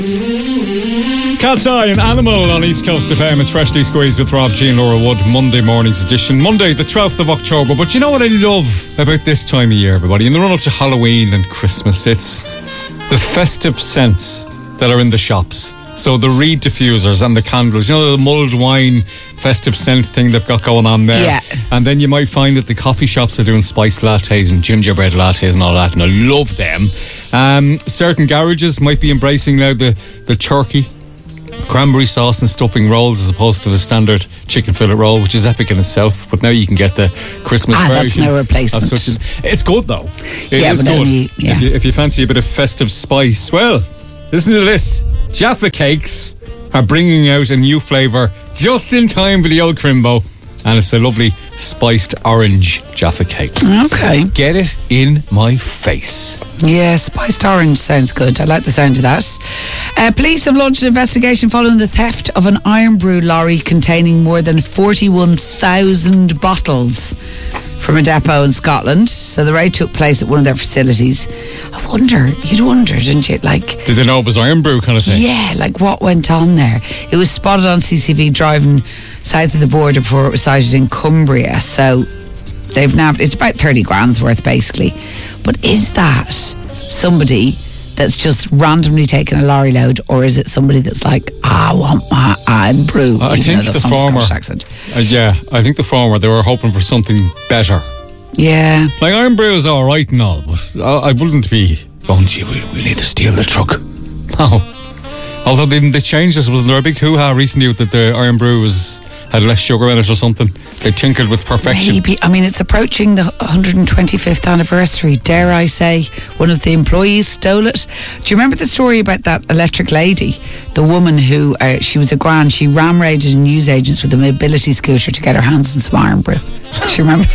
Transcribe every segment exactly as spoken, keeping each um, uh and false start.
Cat's Eye, an animal on East Coast F M. It's Freshly Squeezed with Rob G and Laura Wood, Monday morning's edition. Monday, the twelfth of October. But you know what I love about this time of year, everybody? In the run up to Halloween and Christmas, it's the festive scents that are in the shops. So the reed diffusers and the candles, you know, the mulled wine festive scent thing they've got going on there. Yeah. And then you might find that the coffee shops are doing spiced lattes and gingerbread lattes and all that, and I love them. Um, certain garages might be embracing now the, the turkey, cranberry sauce and stuffing rolls as opposed to the standard chicken fillet roll, which is epic in itself. But now you can get the Christmas ah, version. That's no replacement. That's such a, it's good though. It yeah, is but good. Only, yeah. if, you, if you fancy a bit of festive spice, well, listen to this. Jaffa Cakes are bringing out a new flavour just in time for the old Crimbo, and it's a lovely spiced orange Jaffa Cake. Okay. Get it in my face. Yeah, spiced orange sounds good. I like the sound of that. Uh, police have launched an investigation following the theft of an Iron Brew lorry containing more than forty-one thousand bottles from a depot in Scotland. So the raid took place at one of their facilities. I wonder, you'd wonder, didn't you? Like, did they know it was Iron Brew kind of thing? Yeah, like what went on there? It was spotted on C C V driving south of the border before it was sighted in Cumbria. So they've nabbed, it's about thirty grand's worth basically. But is that somebody that's just randomly taken a lorry load, or is it somebody that's like, I want my Iron Brew? I think the former. Uh, yeah, I think the former. They were hoping for something better. Yeah. Like Iron Brew is all right and all, but I, I wouldn't be going, gee, we, we need to steal the truck. No. Although they, they changed it. Wasn't there a big hoo-ha recently that the Iron Brew was, had less sugar in it or something? They tinkered with perfection. Maybe. I mean, it's approaching the one hundred twenty-fifth anniversary. Dare I say, one of the employees stole it. Do you remember the story about that electric lady? The woman who, uh, she was a grand, she ram-raided newsagents with a mobility scooter to get her hands on some Iron Brew. Do you remember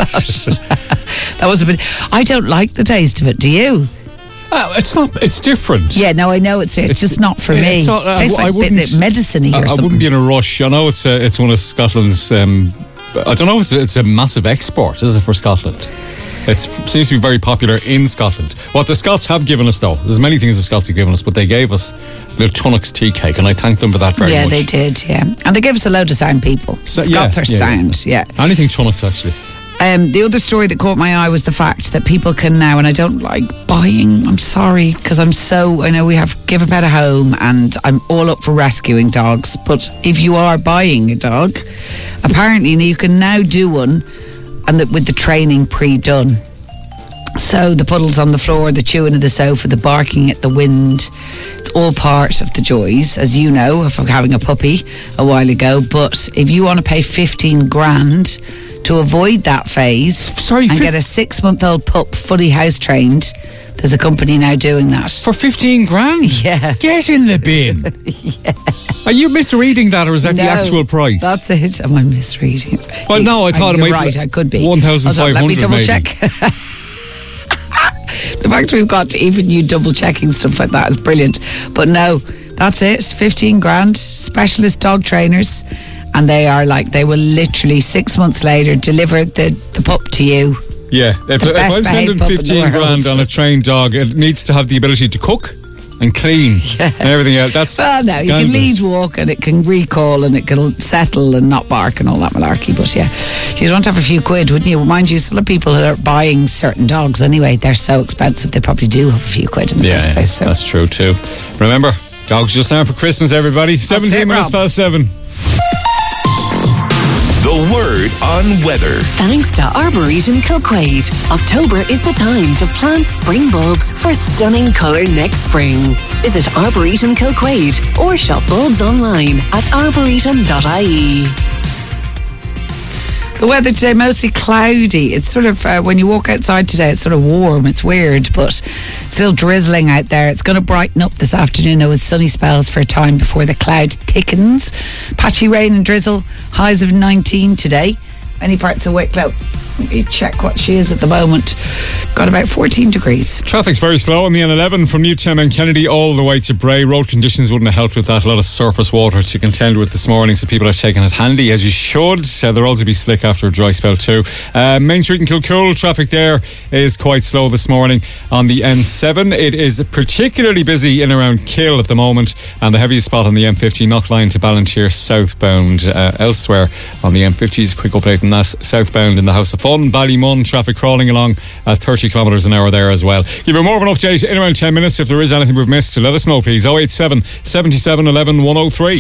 that? That was a bit... I don't like the taste of it, do you? Uh, it's not. It's different. Yeah, no, I know it's it's, it's just not for me. Not, uh, it tastes like a bit medicine-y I, or something. I wouldn't be in a rush. I know it's a, it's one of Scotland's. Um, I don't know if it's a, it's a massive export, is it, for Scotland? It seems to be very popular in Scotland. What the Scots have given us, though, there's many things the Scots have given us, but they gave us the Tunnocks tea cake, and I thank them for that very yeah, much. Yeah, they did. Yeah, and they gave us a load of sound people. So, Scots yeah, are yeah, sound. Yeah. yeah, anything Tunnocks actually. Um, the other story that caught my eye was the fact that people can now, and I don't like buying, I'm sorry, because I'm so, I know we have Give a Pet a Home and I'm all up for rescuing dogs, but if you are buying a dog, apparently you can now do one and that with the training pre-done. So the puddles on the floor, the chewing of the sofa, the barking at the wind, it's all part of the joys, as you know, of having a puppy a while ago. But if you want to pay fifteen grand to avoid that phase Sorry, and fi- get a six-month-old pup fully house-trained, there's a company now doing that. For fifteen grand? Yeah. Get in the bin. Yeah. Are you misreading that, or is that no, the actual price? That's it. Am I misreading it? Well, no, I thought it might be. right, I could be. one thousand five hundred. Let me double maybe. check. The fact we've got even you double checking stuff like that is brilliant. But no, that's it. fifteen grand, specialist dog trainers. And they are like, they will literally six months later deliver the, the pup to you. Yeah, if, if I'm spending fifteen grand on a trained dog, it needs to have the ability to cook and clean yeah. and everything else. That's well, no, scandalous. You can lead walk and it can recall and it can settle and not bark and all that malarkey. But yeah, you'd want to have a few quid, wouldn't you? Mind you, some of people who are buying certain dogs anyway, they're so expensive, they probably do have a few quid in the yeah, first place. So. That's true too. Remember, dogs just aren't for Christmas, everybody. seventeen it, minutes Rob. past seven. The word on weather. Thanks to Arboretum Kilquade. October is the time to plant spring bulbs for stunning colour next spring. Visit Arboretum Kilquade or shop bulbs online at arboretum dot I E. The weather today, mostly cloudy. It's sort of, uh, when you walk outside today, it's sort of warm. It's weird, but still drizzling out there. It's going to brighten up this afternoon, though, with sunny spells for a time before the cloud thickens. Patchy rain and drizzle, highs of nineteen today. any parts of Wicklow. Let me check what she is at the moment. Got about fourteen degrees. Traffic's very slow on the N eleven from Newtown and Kennedy all the way to Bray. Road conditions wouldn't have helped with that. A lot of surface water to contend with this morning, so people are taking it handy, as you should. Uh, they'll also be slick after a dry spell too. Uh, Main Street in Kilcoole, traffic there is quite slow this morning on the N seven. It is particularly busy in around Kill at the moment, and the heaviest spot on the M fifty, Knockline to Ballantyre southbound. Uh, elsewhere on the M fifty is a quick update on that. Southbound in the House of Fun, Ballymun, traffic crawling along at thirty kilometres an hour there as well. Give you more of an update in around ten minutes. If there is anything we've missed, let us know please. oh eight seven, seven seven, one one, one oh three.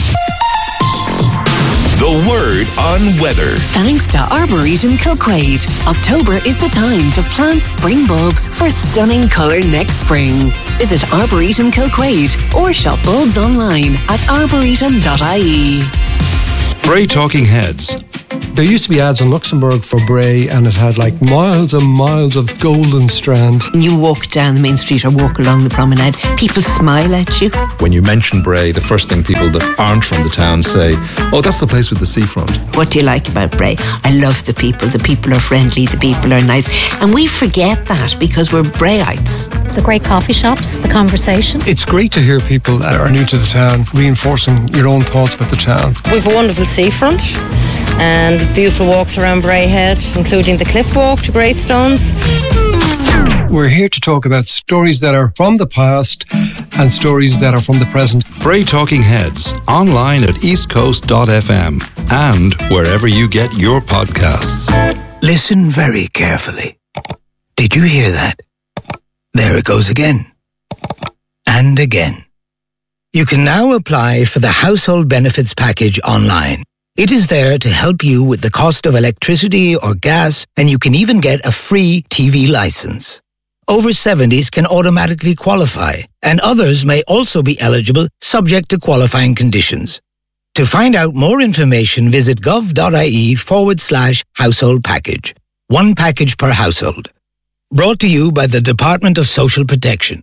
The Word on Weather. Thanks to Arboretum Kilquade. October is the time to plant spring bulbs for stunning colour next spring. Visit Arboretum Kilquade or shop bulbs online at arboretum dot I E. Bray Talking Heads. There used to be ads in Luxembourg for Bray, and it had like miles and miles of golden strand. When you walk down the main street or walk along the promenade, people smile at you. When you mention Bray, the first thing people that aren't from the town say, oh, that's the place with the seafront. What do you like about Bray? I love the people. The people are friendly. The people are nice. And we forget that because we're Brayites. The great coffee shops, the conversations. It's great to hear people that are new to the town reinforcing your own thoughts about the town. We've a wonderful seafront and beautiful walks around Bray Head, including the cliff walk to Greystones. We're here to talk about stories that are from the past and stories that are from the present. Bray Talking Heads, online at east coast dot f m and wherever you get your podcasts. Listen very carefully. Did you hear that? There it goes again. And again. You can now apply for the Household Benefits Package online. It is there to help you with the cost of electricity or gas, and you can even get a free T V license. Over seventies can automatically qualify, and others may also be eligible subject to qualifying conditions. To find out more information, visit gov.ie forward slash household package. One package per household. Brought to you by the Department of Social Protection.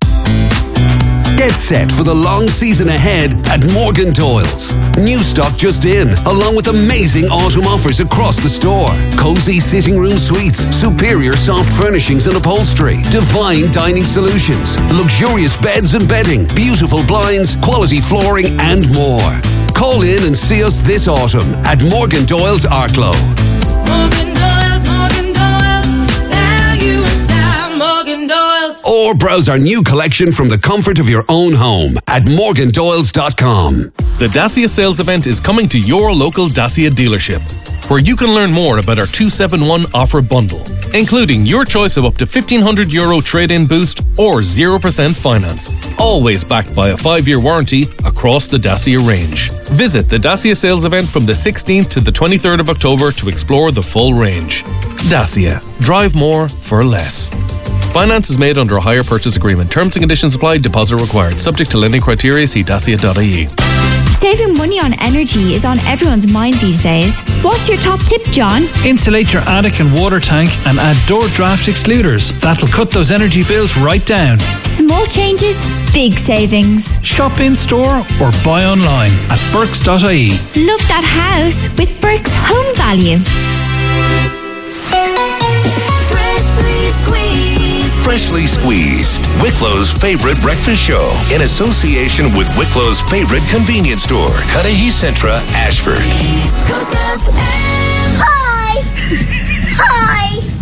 Get set for the long season ahead at Morgan Doyle's. New stock just in, along with amazing autumn offers across the store. Cozy sitting room suites, superior soft furnishings and upholstery, divine dining solutions, luxurious beds and bedding, beautiful blinds, quality flooring and more. Call in and see us this autumn at Morgan Doyle's Arklow. Morgan Doyle's, Morgan Doyle's, value in style, Morgan Doyle's. Or browse our new collection from the comfort of your own home at morgan doyles dot com. The Dacia sales event is coming to your local Dacia dealership, where you can learn more about our two seven one offer bundle, including your choice of up to fifteen hundred euro trade-in boost or zero percent finance, always backed by a five-year warranty across the Dacia range. Visit the Dacia sales event from the sixteenth to the twenty-third of October to explore the full range. Dacia. Drive more for less. Finance is made under a hire purchase agreement. Terms and conditions apply. Deposit required. Subject to lending criteria. See dacia dot I E. Saving money on energy is on everyone's mind these days. What's your top tip, John? Insulate your attic and water tank and add door draft excluders. That'll cut those energy bills right down. Small changes, big savings. Shop in store or buy online at burks dot I E. Love that house with Burke's Home Value. Freshly squeezed. Freshly Squeezed, Wicklow's favorite breakfast show, in association with Wicklow's favorite convenience store, Cudahy Centra, Ashford. East Coast F M. Hi! Hi!